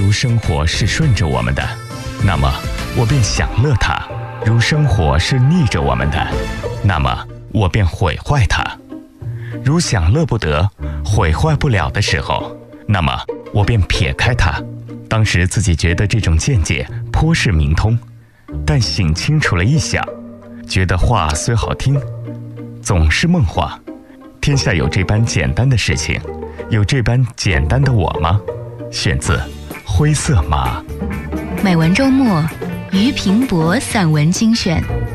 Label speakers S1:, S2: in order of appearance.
S1: 如生活是顺着我们的，那么我便享乐它；如生活是逆着我们的，那么我便毁坏它。如享乐不得，毁坏不了的时候，那么我便撇开它。当时自己觉得这种见解颇是明通，但醒清楚了一想，觉得话虽好听，总是梦话。天下有这般简单的事情，有这般简单的我吗？选自《灰色马》。
S2: 美文周末，俞平伯散文精选。